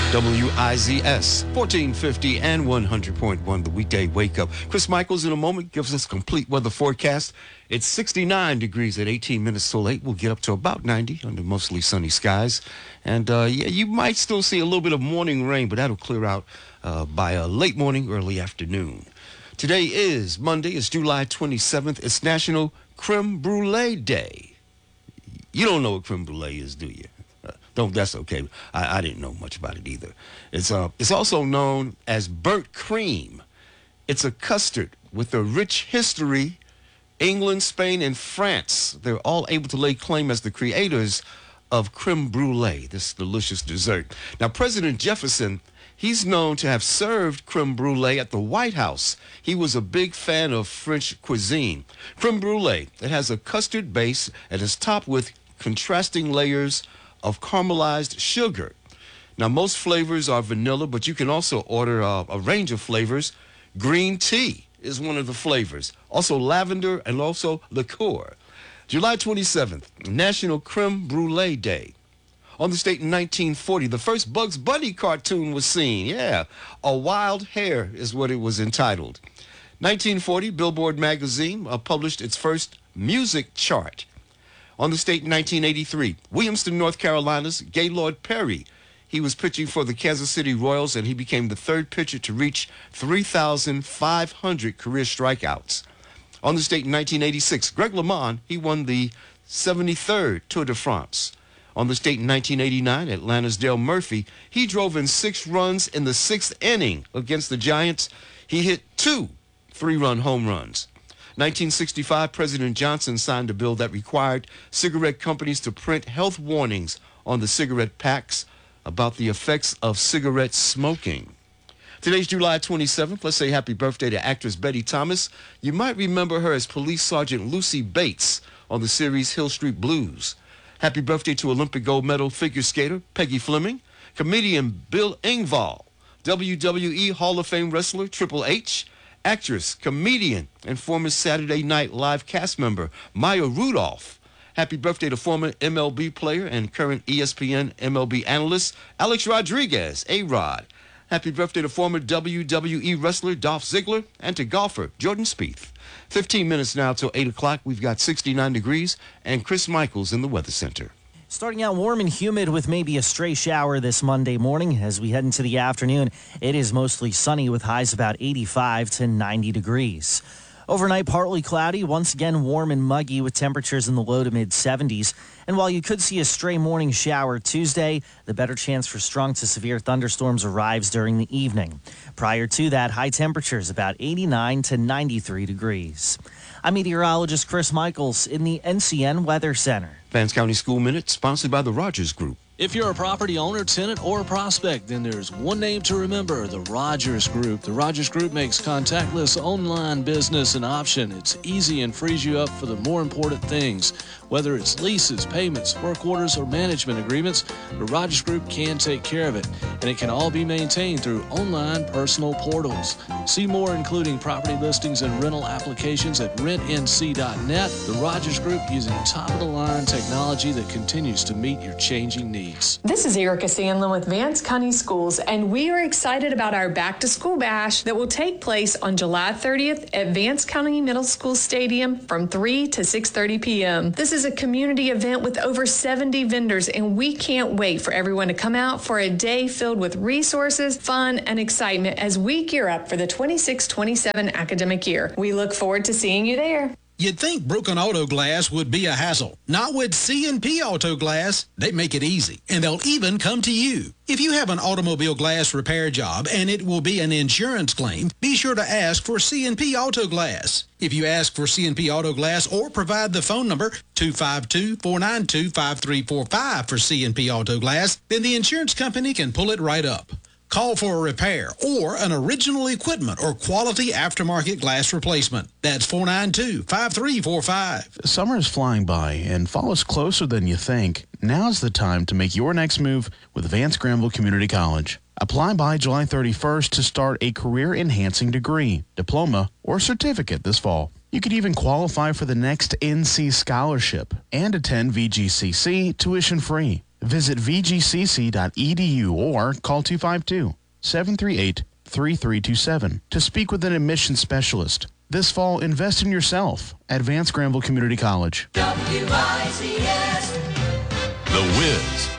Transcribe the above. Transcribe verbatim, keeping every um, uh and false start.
W I Z S, fourteen fifty and one hundred point one, the weekday wake up. Chris Michaels in a moment gives us a complete weather forecast. It's sixty-nine degrees at eighteen minutes till eight. We'll get up to about ninety under mostly sunny skies. And uh, yeah, you might still see a little bit of morning rain, but that'll clear out uh, by a late morning, early afternoon. Today is Monday. It's July twenty-seventh. It's National Creme Brulee Day. You don't know what creme brulee is, do you? Don't, that's okay. I, I didn't know much about it either. It's uh, it's also known as burnt cream. It's a custard with a rich history. England, Spain, and France, they're all able to lay claim as the creators of creme brulee, this delicious dessert. Now, President Jefferson, he's known to have served creme brulee at the White House. He was a big fan of French cuisine. Creme brulee, it has a custard base and is topped with contrasting layers of caramelized sugar. Now, most flavors are vanilla, but you can also order uh, a range of flavors. Green tea is one of the flavors. Also lavender and also liqueur. July twenty-seventh, National Creme Brulee Day. On this date in nineteen forty, the first Bugs Bunny cartoon was seen. Yeah, A Wild Hare is what it was entitled. nineteen forty, Billboard magazine uh, published its first music chart. On this date in nineteen eighty-three, Williamston, North Carolina's Gaylord Perry. He was pitching for the Kansas City Royals, and he became the third pitcher to reach three thousand five hundred career strikeouts. On this date in nineteen eighty-six, Greg LeMond, he won the seventy-third Tour de France. On this date in nineteen eighty-nine, Atlanta's Dale Murphy, he drove in six runs in the sixth inning against the Giants. He hit two three-run home runs. nineteen sixty-five, President Johnson signed a bill that required cigarette companies to print health warnings on the cigarette packs about the effects of cigarette smoking. Today's July twenty-seventh. Let's say happy birthday to actress Betty Thomas. You might remember her as Police Sergeant Lucy Bates on the series Hill Street Blues. Happy birthday to Olympic gold medal figure skater Peggy Fleming, comedian Bill Engvall, W W E Hall of Fame wrestler Triple H, actress, comedian, and former Saturday Night Live cast member Maya Rudolph. Happy birthday to former M L B player and current E S P N M L B analyst Alex Rodriguez, A-Rod. Happy birthday to former W W E wrestler Dolph Ziggler and to golfer Jordan Spieth. fifteen minutes now till eight o'clock. We've got sixty-nine degrees and Chris Michaels in the Weather Center. Starting out warm and humid with maybe a stray shower this Monday morning. As we head into the afternoon, it is mostly sunny with highs about eighty-five to ninety degrees. Overnight, partly cloudy, once again warm and muggy with temperatures in the low to mid seventies. And while you could see a stray morning shower Tuesday, the better chance for strong to severe thunderstorms arrives during the evening. Prior to that, high temperatures about eighty-nine to ninety-three degrees. I'm meteorologist Chris Michaels in the N C N Weather Center. Vance County School Minute, sponsored by the Rogers Group. If you're a property owner, tenant, or a prospect, then there's one name to remember, the Rogers Group. The Rogers Group makes contactless online business an option. It's easy and frees you up for the more important things. Whether it's leases, payments, work orders, or management agreements, the Rogers Group can take care of it. And it can all be maintained through online personal portals. See more, including property listings and rental applications at rent n c dot net. The Rogers Group using top-of-the-line technology that continues to meet your changing needs. This is Erica Sandlin with Vance County Schools, and we are excited about our Back to School Bash that will take place on July thirtieth at Vance County Middle School Stadium from three to six thirty p.m. This is a community event with over seventy vendors, and we can't wait for everyone to come out for a day filled with resources, fun, and excitement as we gear up for the twenty-six twenty-seven academic year. We look forward to seeing you there. You'd think broken auto glass would be a hassle. Not with C and P Auto Glass. They make it easy, and they'll even come to you. If you have an automobile glass repair job and it will be an insurance claim, be sure to ask for C and P Auto Glass. If you ask for C and P Auto Glass or provide the phone number two five two, four nine two, five three four five for C and P Auto Glass, then the insurance company can pull it right up. Call for a repair or an original equipment or quality aftermarket glass replacement. That's four nine two, five three four five. Summer is flying by and fall is closer than you think. Now's the time to make your next move with Vance Granville Community College. Apply by July thirty-first to start a career-enhancing degree, diploma, or certificate this fall. You could even qualify for the next N C scholarship and attend V G C C tuition-free. Visit v g c c dot e d u or call two five two, seven three eight, three three two seven to speak with an admissions specialist. This fall, invest in yourself at Vance Granville Community College. W I C S. The Wiz